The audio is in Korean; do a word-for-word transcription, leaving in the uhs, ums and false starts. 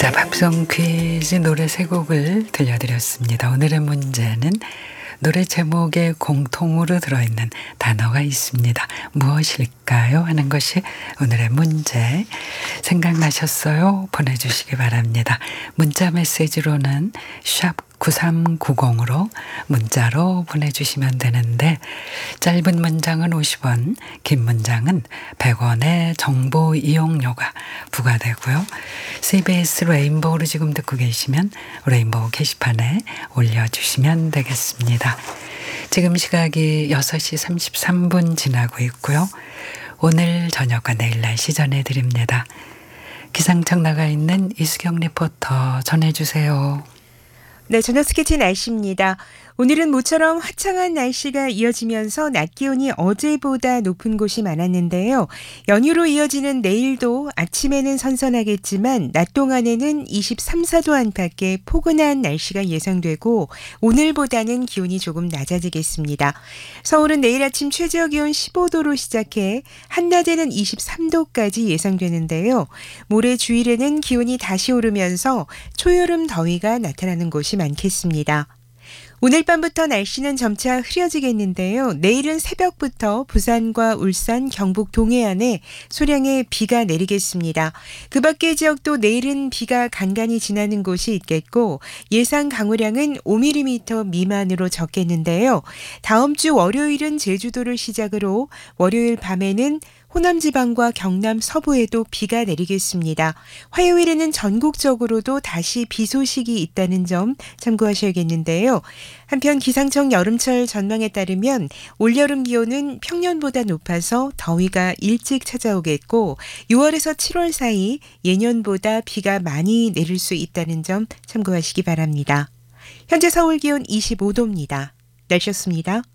자, 팝송 퀴즈 노래 세 곡을 들려드렸습니다. 오늘의 문제는 노래 제목에 공통으로 들어있는 단어가 있습니다. 무엇일까요? 하는 것이 오늘의 문제. 생각나셨어요? 보내주시기 바랍니다. 문자 메시지로는 샵 구삼구공으로 문자로 보내주시면 되는데, 짧은 문장은 오십 원, 긴 문장은 백 원의 정보 이용료가 부과되고요. 씨비에스 레인보우로 지금 듣고 계시면 레인보우 게시판에 올려주시면 되겠습니다. 지금 시각이 여섯 시 삼십삼 분 지나고 있고요. 오늘 저녁과 내일 날씨 전해드립니다. 기상청 나가 있는 이수경 리포터 전해주세요. 네, 저녁 스케치 날씨입니다. 오늘은 모처럼 화창한 날씨가 이어지면서 낮 기온이 어제보다 높은 곳이 많았는데요. 연휴로 이어지는 내일도 아침에는 선선하겠지만 낮 동안에는 이십삼, 사 도 안팎의 포근한 날씨가 예상되고 오늘보다는 기온이 조금 낮아지겠습니다. 서울은 내일 아침 최저 기온 십오 도로 시작해 한낮에는 이십삼 도까지 예상되는데요. 모레 주일에는 기온이 다시 오르면서 초여름 더위가 나타나는 곳이 많겠습니다. 오늘 밤부터 날씨는 점차 흐려지겠는데요. 내일은 새벽부터 부산과 울산, 경북 동해안에 소량의 비가 내리겠습니다. 그 밖의 지역도 내일은 비가 간간히 지나는 곳이 있겠고 예상 강우량은 오 밀리미터 미만으로 적겠는데요. 다음 주 월요일은 제주도를 시작으로 월요일 밤에는 호남 지방과 경남 서부에도 비가 내리겠습니다. 화요일에는 전국적으로도 다시 비 소식이 있다는 점 참고하셔야겠는데요. 한편 기상청 여름철 전망에 따르면 올여름 기온은 평년보다 높아서 더위가 일찍 찾아오겠고 유월에서 칠월 사이 예년보다 비가 많이 내릴 수 있다는 점 참고하시기 바랍니다. 현재 서울 기온 이십오 도입니다. 날씨였습니다.